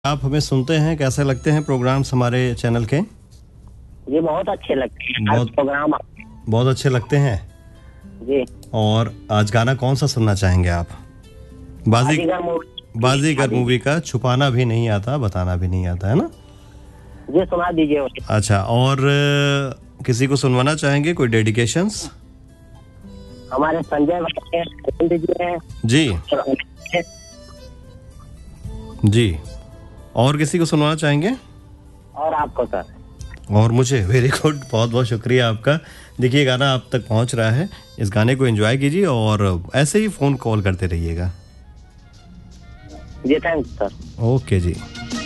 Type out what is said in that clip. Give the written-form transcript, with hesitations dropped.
आप हमें सुनते हैं, कैसे लगते हैं प्रोग्राम्स हमारे चैनल के? जी बहुत अच्छे लगते हैं बहुत प्रोग्राम। बहुत अच्छे लगते हैं। जी और आज गाना कौन सा सुनना चाहेंगे आप? बाजीगर मूवी। बाजीगर मूवी का छुपाना भी नहीं आता, बताना भी नहीं आता, है ना? जी सुना दीजिए। अच्छा, और किसी को सुनवाना चाहेंगे? कोई डेडिकेशंस? हमारे संजय भाई हैं, गोविंद जी हैं। जी जी। और किसी को सुनवाना चाहेंगे? और आपको सर। और मुझे? वेरी गुड, बहुत बहुत शुक्रिया आपका। देखिए, गाना आप तक पहुंच रहा है, इस गाने को एंजॉय कीजिए और ऐसे ही फ़ोन कॉल करते रहिएगा। जी थैंक्स सर। ओके जी।